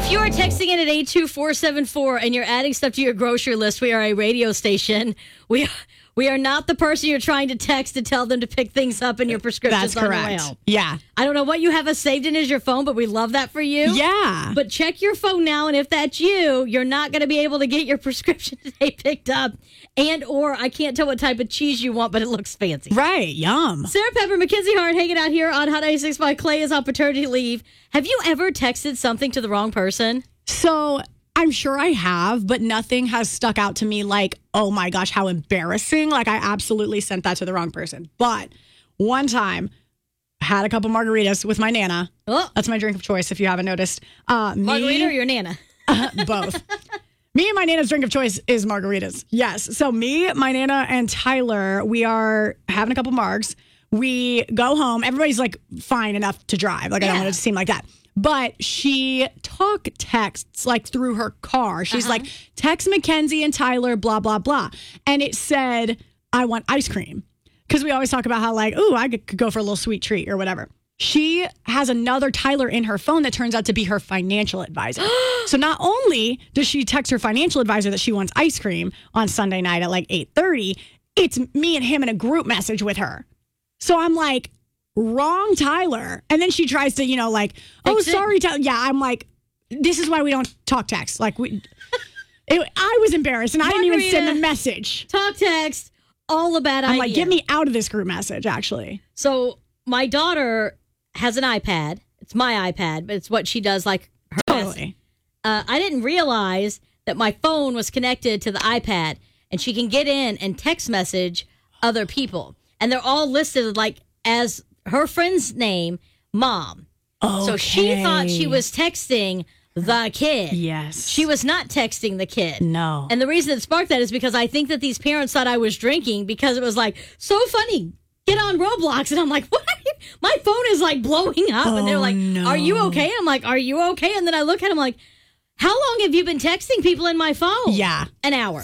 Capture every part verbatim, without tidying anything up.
If you are texting in at eight two four seven four and you're adding stuff to your grocery list, we are a radio station. We we are not the person you're trying to text to tell them to pick things up in your prescriptions. That's correct. On the way home. Yeah. I don't know what you have us saved in as your phone, but we love that for you. Yeah. But check your phone now, and if that's you, you're not going to be able to get your prescription today picked up. And or I can't tell what type of cheese you want, but it looks fancy. Right. Yum. Sarah Pepper, Mackenzie Hart hanging out here on Hot ninety-six by Clay is on paternity leave. Have you ever texted something to the wrong person? So I'm sure I have, but nothing has stuck out to me like, oh my gosh, how embarrassing. Like I absolutely sent that to the wrong person. But one time, had a couple margaritas with my Nana. Oh. That's my drink of choice if you haven't noticed. Uh, me, Margarita or your Nana? Uh, both. Me and my Nana's drink of choice is margaritas. Yes. So me, my Nana, and Tyler, we are having a couple margs. We go home. Everybody's like fine enough to drive. Like I don't Yeah. want it to seem like that. But she talk texts like through her car. She's Uh-huh. like, text Mackenzie and Tyler, blah, blah, blah. And it said, I want ice cream. Because we always talk about how like, ooh, I could go for a little sweet treat or whatever. She has another Tyler in her phone that turns out to be her financial advisor. So not only does she text her financial advisor that she wants ice cream on Sunday night at like eight thirty, it's me and him in a group message with her. So I'm like, wrong Tyler. And then she tries to, you know, like, oh, Fix it. sorry, Tyler. Yeah, I'm like, this is why we don't talk text. Like, we, it, I was embarrassed and I didn't even send the Margarita. message. Talk text, all a bad I'm idea. like, get me out of this group message, actually. So my daughter has an iPad. It's my iPad, but it's what she does like her best. Totally. Uh, I didn't realize that my phone was connected to the iPad, and she can get in and text message other people. And they're all listed like as her friend's name, Mom. So she Okay. thought she was texting the kid. Yes. She was not texting the kid. No. And the reason it sparked that is because I think that these parents thought I was drinking because it was like, so funny, get on Roblox. And I'm like, what? Are you? My phone is like blowing up. and they're Oh, like, no. are you okay? I'm like, are you okay? And then I look at them like, how long have you been texting people in my phone? Yeah. An hour.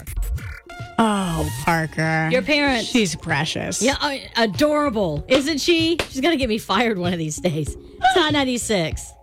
Oh, Parker. Your parents. She's precious. Yeah, uh, adorable. Isn't she? She's going to get me fired one of these days. It's Hot ninety-six.